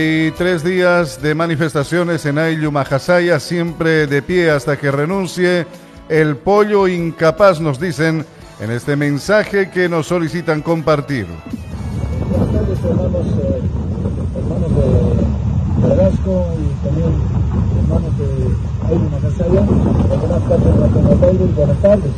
Y 3 días de manifestaciones en Ayllu, Majasaya, siempre de pie hasta que renuncie el pollo incapaz, nos dicen en este mensaje que nos solicitan compartir. Buenas tardes, hermanos de Carrasco y también hermanos de Ayllu, Majasaya. Buenas tardes, buenas tardes.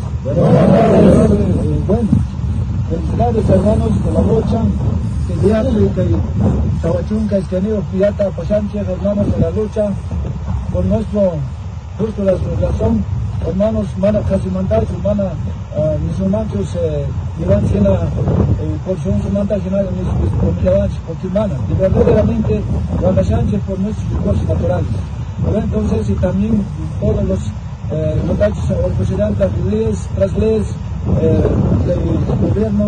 Bueno, felicidades hermanos de la lucha. Que Tawachunca, Escaneo, Pirata, Pachanche, hermanos de la lucha, por nuestro justo la razón, hermanos, mana Casimantas, mana Misumanchos, Iván Sena, por su Sumantas, mis porque mana, y verdaderamente, Juan Sánchez por nuestros recursos naturales. Pero entonces, y también todos los muchachos o presidentes, leyes, tras leyes, del gobierno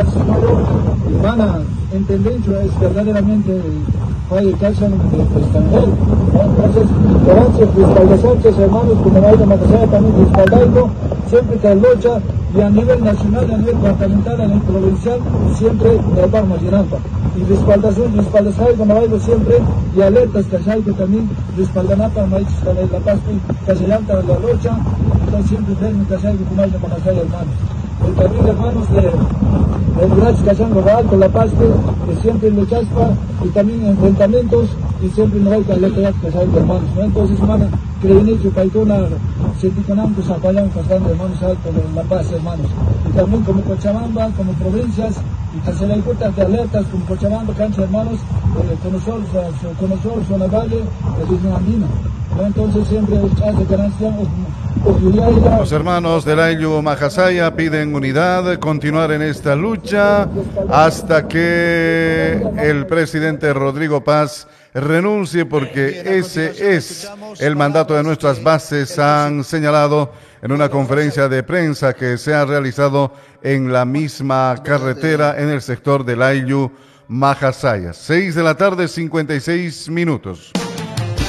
van a entender que es verdaderamente hay caso de extranjero. Entonces, los hermanos como la de Macasaya también respaldando siempre que lucha y a nivel nacional, a nivel departamental, a nivel provincial, siempre de Barma Girampa. Y respaldación, como bailo siempre, y alertas que hay que también respaldan para maíz la paz, que se llama la lucha, entonces siempre ven que hay que comer de Macasaya, hermanos. Y también hermanos de Brasil, Cachando, Alto, La Paz, que siempre luchas y también enfrentamientos, y siempre no hay que alertar que hay hermanos. ¿No? Entonces, hermano, creen que hay una senticonantes apoyan bastante hermanos alto de La Paz, hermanos. Y también como Cochabamba, como provincias, y tercera cuentas de alertas como Cochabamba, Cancha, hermanos, Conosol, Zona Valle, Región Andina. ¿No? Entonces, siempre hace ganancia. Los hermanos del Ayllu Majasaya piden unidad, continuar en esta lucha hasta que el presidente Rodrigo Paz renuncie, porque ese es el mandato de nuestras bases, han señalado en una conferencia de prensa que se ha realizado en la misma carretera en el sector del Ayllu Majasaya. 6 de la tarde, 56 minutos.